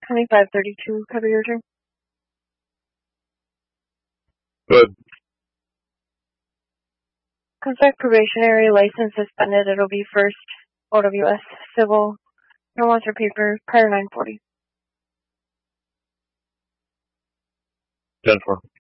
2532, cover your turn. Good. Contact probationary, license suspended. It'll be first OWS, civil, no wants or paper, prior 940. 10-4.